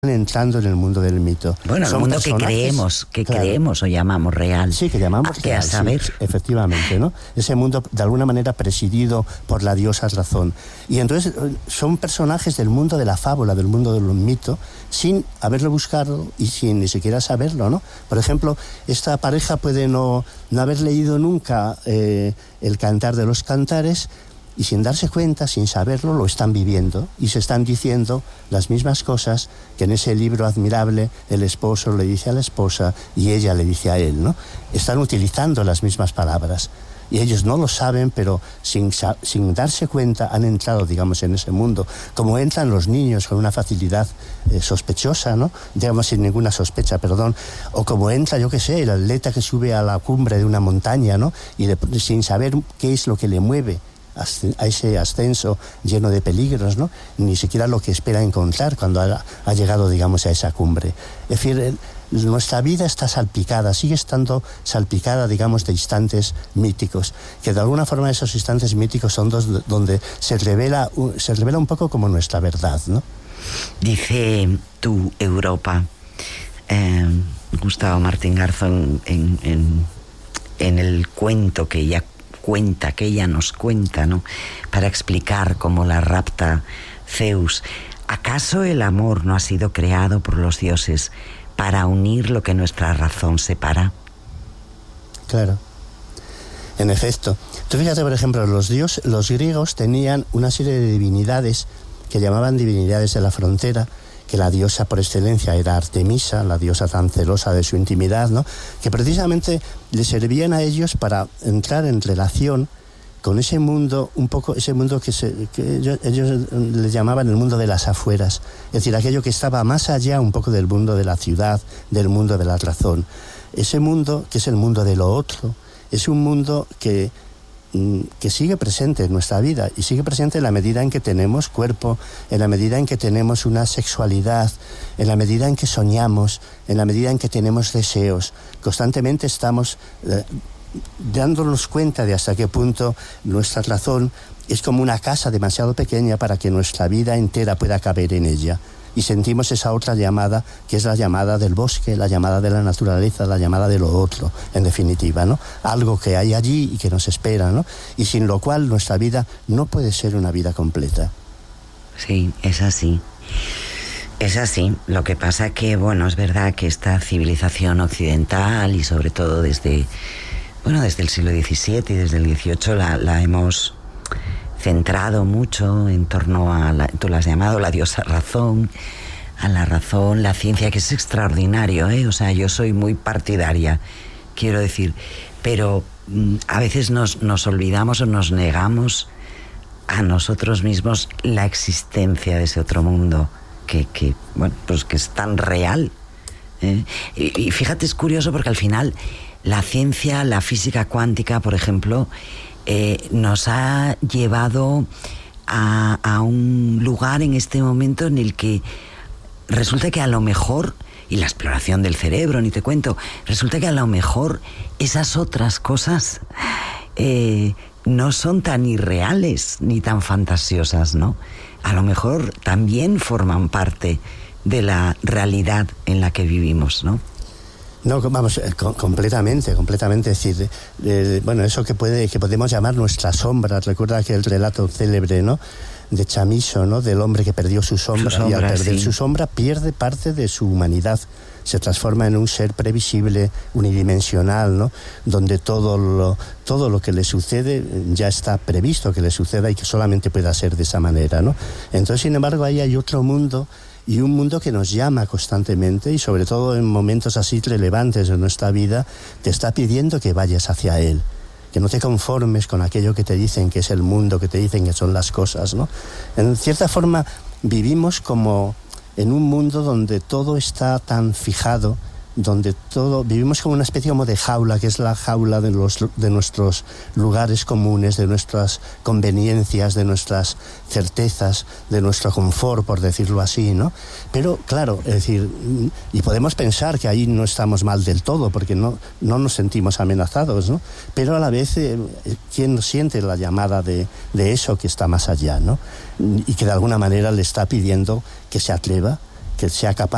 entrando en el mundo del mito. Bueno, el mundo que creemos o llamamos real. Sí, que llamamos real, a saber. Sí, efectivamente, ¿no? Ese mundo, de alguna manera, presidido por la diosa razón. Y entonces son personajes del mundo de la fábula, del mundo del mito, sin haberlo buscado y sin ni siquiera saberlo, ¿no? Por ejemplo, esta pareja puede no haber leído nunca el Cantar de los Cantares, y sin darse cuenta, sin saberlo, lo están viviendo y se están diciendo las mismas cosas que en ese libro admirable el esposo le dice a la esposa y ella le dice a él, ¿no? Están utilizando las mismas palabras y ellos no lo saben, pero sin darse cuenta han entrado, digamos, en ese mundo, como entran los niños con una facilidad sospechosa, ¿no? Digamos, sin ninguna sospecha, perdón, o como entra, yo qué sé, el atleta que sube a la cumbre de una montaña, ¿no? Y sin saber qué es lo que le mueve a ese ascenso lleno de peligros, ¿no? Ni siquiera lo que espera encontrar cuando ha llegado, digamos, a esa cumbre. Es decir, nuestra vida está salpicada, sigue estando salpicada, digamos, de instantes míticos, que de alguna forma esos instantes míticos son donde se revela un poco como nuestra verdad, ¿no? Dice tu Europa, Gustavo Martín Garzón, en el cuento que ella nos cuenta, ¿no? Para explicar cómo la rapta Zeus. ¿Acaso el amor no ha sido creado por los dioses para unir lo que nuestra razón separa? Claro. En efecto. Tú fíjate, por ejemplo, los griegos tenían una serie de divinidades que llamaban divinidades de la frontera, que la diosa por excelencia era Artemisa, la diosa tan celosa de su intimidad, ¿no? Que precisamente le servían a ellos para entrar en relación con ese mundo, un poco ese mundo que ellos le llamaban el mundo de las afueras, es decir, aquello que estaba más allá un poco del mundo de la ciudad, del mundo de la razón. Ese mundo, que es el mundo de lo otro, es un mundo que sigue presente en nuestra vida y sigue presente en la medida en que tenemos cuerpo, en la medida en que tenemos una sexualidad, en la medida en que soñamos, en la medida en que tenemos deseos. Constantemente estamos dándonos cuenta de hasta qué punto nuestra razón es como una casa demasiado pequeña para que nuestra vida entera pueda caber en ella. Y sentimos esa otra llamada, que es la llamada del bosque, la llamada de la naturaleza, la llamada de lo otro, en definitiva, ¿no? Algo que hay allí y que nos espera, ¿no? Y sin lo cual nuestra vida no puede ser una vida completa. Sí, es así. Es así. Lo que pasa que, bueno, es verdad que esta civilización occidental y sobre todo desde el siglo XVII y desde el XVIII la hemos centrado mucho en torno a, tú la has llamado la diosa razón, a la razón, la ciencia, que es extraordinario, ¿eh? O sea, yo soy muy partidaria, quiero decir, pero a veces nos olvidamos o nos negamos a nosotros mismos la existencia de ese otro mundo que es tan real, ¿eh? Y fíjate, es curioso porque al final la ciencia, la física cuántica, por ejemplo, nos ha llevado a un lugar en este momento en el que resulta que a lo mejor, y la exploración del cerebro, ni te cuento, resulta que a lo mejor esas otras cosas no son tan irreales ni tan fantasiosas, ¿no? A lo mejor también forman parte de la realidad en la que vivimos, ¿no? No, vamos, completamente, es decir, eso que podemos llamar nuestra sombra. Recuerda aquel relato célebre, ¿no?, de Chamisso, ¿no?, del hombre que perdió su sombra, y al perder su sombra pierde parte de su humanidad, se transforma en un ser previsible, unidimensional, ¿no?, donde todo lo que le sucede ya está previsto que le suceda y que solamente pueda ser de esa manera, ¿no? Entonces, sin embargo, ahí hay otro mundo, y un mundo que nos llama constantemente, y sobre todo en momentos así relevantes de nuestra vida, te está pidiendo que vayas hacia él, que no te conformes con aquello que te dicen que es el mundo, que te dicen que son las cosas, ¿no? En cierta forma vivimos como en un mundo donde todo está tan fijado, donde vivimos como una especie como de jaula, que es la jaula de nuestros lugares comunes, de nuestras conveniencias, de nuestras certezas, de nuestro confort, por decirlo así, ¿no? Pero, claro, es decir, y podemos pensar que ahí no estamos mal del todo, porque no nos sentimos amenazados, ¿no? Pero a la vez, ¿quién siente la llamada de eso que está más allá, ¿no? Y que de alguna manera le está pidiendo que se atreva, que sea capaz